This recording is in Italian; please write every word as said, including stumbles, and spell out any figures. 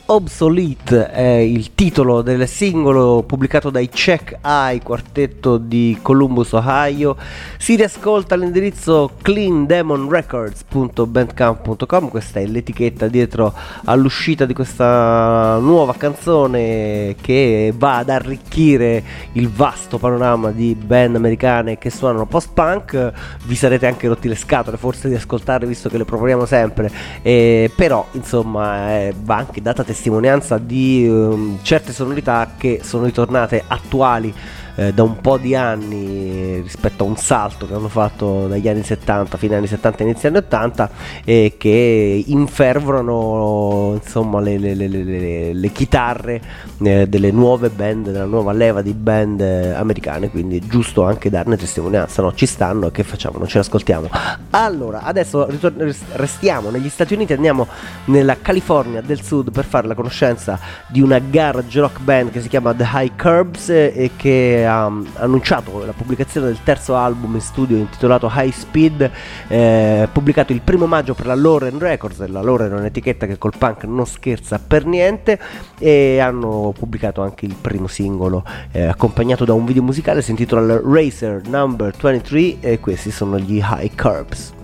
Obsolete è il titolo del singolo pubblicato dai Check Eye, quartetto di Columbus, Ohio. Si riascolta all'indirizzo clean demon records punto bandcamp punto com. Questa è l'etichetta dietro all'uscita di questa nuova canzone che va ad arricchire il vasto panorama di band americane che suonano post-punk. Vi sarete anche rotti le scatole forse di ascoltarle, visto che le proponiamo sempre, eh, però insomma eh, va anche data testimonianza di um, certe sonorità che sono ritornate attuali eh, da un po' di anni rispetto a un salto che hanno fatto dagli anni settanta, fine anni settanta, inizio anni ottanta, e che infervorano insomma le, le, le, le, le chitarre eh, delle nuove band, della nuova leva di band eh, americane, quindi è giusto anche darne testimonianza, no? Ci stanno, che facciamo? Non ce l'ascoltiamo? Allora, adesso ritor- restiamo negli Stati Uniti, andiamo nella California del Sud per fare la conoscenza di una garage rock band che si chiama The High Curbs eh, e che ha annunciato la pubblicazione del terzo album in studio intitolato High Speed, eh, pubblicato il primo maggio per la Lauren Records. La Lauren è un'etichetta che col punk non scherza per niente, e hanno pubblicato anche il primo singolo eh, accompagnato da un video musicale, si intitola Racer Number ventitré, e questi sono gli High Curbs.